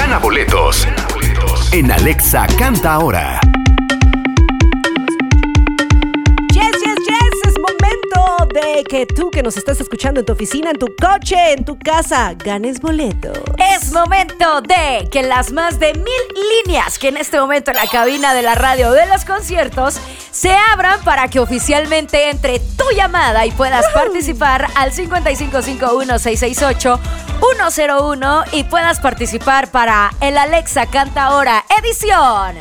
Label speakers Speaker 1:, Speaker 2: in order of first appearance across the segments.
Speaker 1: Gana boletos en Alexa Canta Ahora.
Speaker 2: Es momento de que tú que nos estás escuchando en tu oficina, en tu coche, en tu casa, ganes boletos.
Speaker 3: Es momento de que las más de 1000 líneas que en este momento en la cabina de la radio de los conciertos se abran para que oficialmente entre tu llamada y puedas participar al 5551-668-101 y puedas participar para el Alexa Canta Ahora edición.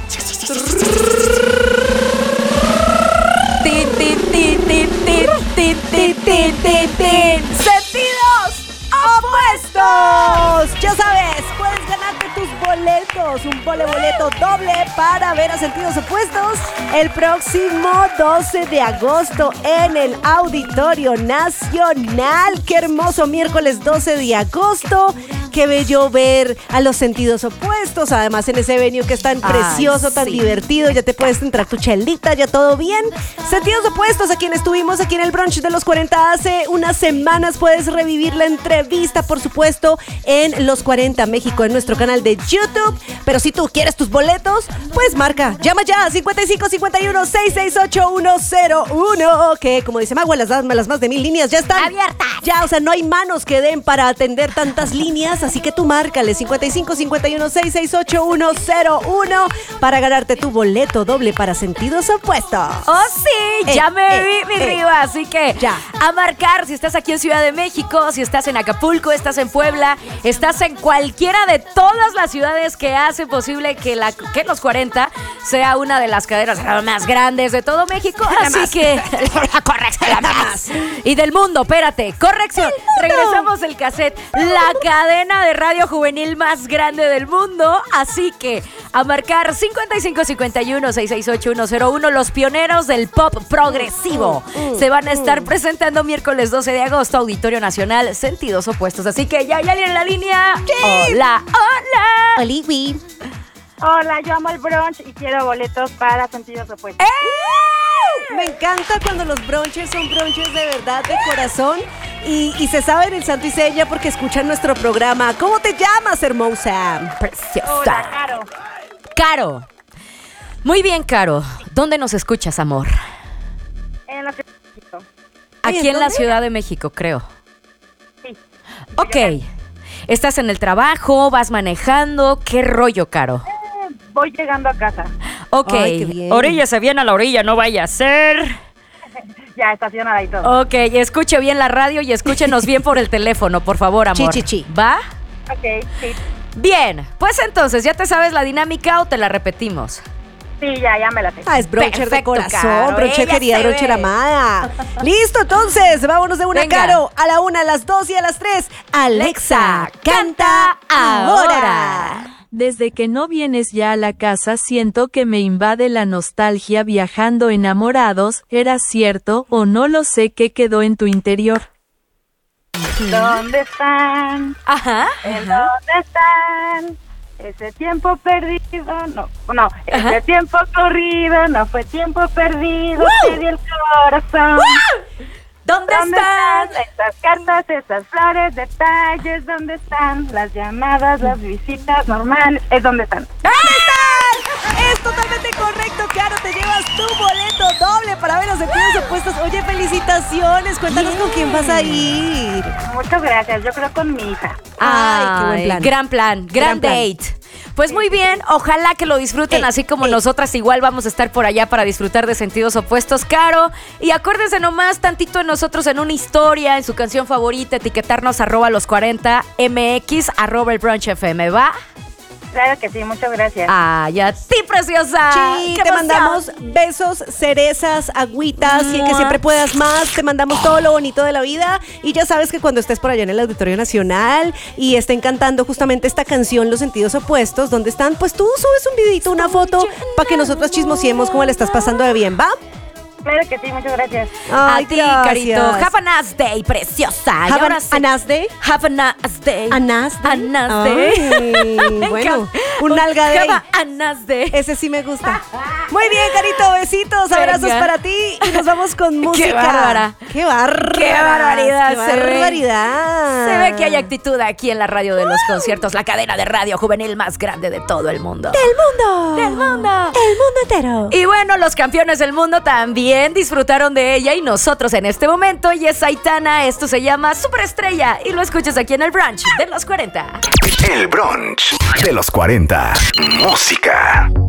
Speaker 3: Tin, tin, tin, tin, tin, tin, tin, tin, tin, tin. ¡Sentidos opuestos!
Speaker 2: Ya sabes, puedes ganarte tus boletos, un boleto doble para ver a Sentidos Opuestos el próximo 12 de agosto en el Auditorio Nacional. ¡Qué hermoso! Miércoles 12 de agosto. Qué bello ver a los Sentidos Opuestos, además en ese venue que es tan precioso, tan divertido, ya te puedes entrar tu chelita, ya todo bien. Sentidos Opuestos, a quien estuvimos aquí en el brunch de los 40 hace unas semanas, puedes revivir la entrevista, por supuesto, en Los 40 México, en nuestro canal de YouTube. Pero si tú quieres tus boletos, pues marca, llama ya, 5551-668-101, que como dice Magua, las más de 1000 líneas ya están
Speaker 3: abiertas.
Speaker 2: Ya, o sea, no hay manos que den para atender tantas líneas. Así que tú márcale 5551-668-101 para ganarte tu boleto doble para Sentidos Opuestos.
Speaker 3: ¡Oh, sí! Ya me vi, mi Riva. Así que
Speaker 2: ya.
Speaker 3: A marcar si estás aquí en Ciudad de México, si estás en Acapulco, estás en Puebla, estás en cualquiera de todas las ciudades que hacen posible que Los 40 sea una de las cadenas más grandes de todo México. Así que... corrección. Y del mundo, espérate. Corrección. Regresamos el cassette. La cadena de radio juvenil más grande del mundo, así que a marcar 5551-668-101, los pioneros del pop progresivo se van a estar presentando miércoles 12 de agosto, Auditorio Nacional, Sentidos Opuestos, así que ya hay alguien en la línea.
Speaker 2: Sí.
Speaker 3: Hola.
Speaker 2: Olivi.
Speaker 4: Hola, yo amo el brunch y quiero boletos para Sentidos Opuestos.
Speaker 2: Me encanta cuando los brunches son brunches de verdad, de corazón, y se saben el santo y seña porque escuchan nuestro programa. ¿Cómo te llamas, hermosa?
Speaker 3: Preciosa.
Speaker 4: Hola, Caro.
Speaker 3: Caro. Muy bien, Caro. ¿Dónde nos escuchas, amor?
Speaker 4: En la Ciudad de México.
Speaker 3: Aquí en la Ciudad de México, creo.
Speaker 4: Sí.
Speaker 3: Ok. ¿Estás en el trabajo? ¿Vas manejando? ¿Qué rollo, Caro?
Speaker 4: Voy llegando a casa.
Speaker 3: Ok.
Speaker 2: Ay, qué bien.
Speaker 3: Oríllese bien a la orilla, no vaya a ser.
Speaker 4: Ya estacionada y todo.
Speaker 3: Ok, escuche bien la radio y escúchenos bien por el teléfono, por favor, amor.
Speaker 2: Chi.
Speaker 3: ¿Va?
Speaker 4: Ok, sí.
Speaker 3: Bien, pues entonces, ¿ya te sabes la dinámica o te la repetimos?
Speaker 4: Sí, ya me la tengo.
Speaker 2: Es bruncher de
Speaker 3: Perfecto,
Speaker 2: corazón,
Speaker 3: Caro,
Speaker 2: bruncher
Speaker 3: ella
Speaker 2: querida,
Speaker 3: se
Speaker 2: bruncher
Speaker 3: ve.
Speaker 2: amada. Listo, entonces, vámonos de una,
Speaker 3: Venga.
Speaker 2: Caro. A la 1, a las 2 y a las 3. Alexa, canta ahora.
Speaker 5: Desde que no vienes ya a la casa siento que me invade la nostalgia viajando enamorados, ¿era cierto o no lo sé qué quedó en tu interior?
Speaker 4: ¿Dónde están?
Speaker 3: Ajá.
Speaker 4: ¿Dónde están? Ese tiempo perdido, no, ese tiempo corrido, no fue tiempo perdido, te di el corazón.
Speaker 3: ¿Dónde
Speaker 4: ¿Dónde
Speaker 3: están?
Speaker 4: están esas cartas, esas flores, detalles? ¿Dónde están las llamadas, las visitas normales? ¿Dónde están?
Speaker 2: Es totalmente correcto, Caro. Te llevas tu boleto doble para ver los Sentidos Opuestos. Oye, felicitaciones. Cuéntanos con quién vas a ir.
Speaker 4: Muchas gracias, yo creo con mi hija.
Speaker 2: Ay, qué buen plan.
Speaker 3: Gran plan,
Speaker 2: Gran plan.
Speaker 3: date. Pues muy bien, ojalá que lo disfruten así como nosotras igual vamos a estar por allá para disfrutar de Sentidos Opuestos, Caro. Y acuérdense nomás tantito de nosotros en una historia, en su canción favorita, etiquetarnos @los40mx, @el brunch FM, ¿va?
Speaker 4: Claro que sí, muchas gracias.
Speaker 3: Ay, a ti, preciosa.
Speaker 2: Sí,
Speaker 3: ¡Qué
Speaker 2: te
Speaker 3: emoción!
Speaker 2: mandamos besos, cerezas, agüitas y que siempre puedas más. Te mandamos todo lo bonito de la vida. Y ya sabes que cuando estés por allá en el Auditorio Nacional y estén cantando justamente esta canción, Los Sentidos Opuestos, ¿dónde están? Pues tú subes un videito, una foto para que nosotros chismosiemos cómo le estás pasando de bien, ¿va?
Speaker 4: Claro que sí, muchas gracias.
Speaker 3: A
Speaker 2: Ay,
Speaker 3: ti,
Speaker 2: gracias.
Speaker 3: Carito. Have a nice day, preciosa. Y
Speaker 2: Have
Speaker 3: ahora
Speaker 2: a
Speaker 3: sí.
Speaker 2: nice day.
Speaker 3: Have a nice day.
Speaker 2: A nice day.
Speaker 3: A nice day.
Speaker 2: Ay, bueno. Un alga de.
Speaker 3: Anas de.
Speaker 2: Ese sí me gusta. Muy bien, Carito, besitos, abrazos
Speaker 3: Venga.
Speaker 2: para ti. Y nos vamos con música.
Speaker 3: Qué bárbara.
Speaker 2: Qué bárbara.
Speaker 3: Qué barbaridad.
Speaker 2: Qué barbaridad.
Speaker 3: Se ve que hay actitud aquí en la radio de los conciertos, la cadena de radio juvenil más grande de todo el mundo.
Speaker 2: Del mundo.
Speaker 3: Del mundo.
Speaker 2: El mundo entero.
Speaker 3: Y bueno, los campeones del mundo también disfrutaron de ella y nosotros en este momento. Y es Aitana, esto se llama Superestrella y lo escuchas aquí en el brunch de los 40.
Speaker 1: El brunch de los 40. Música.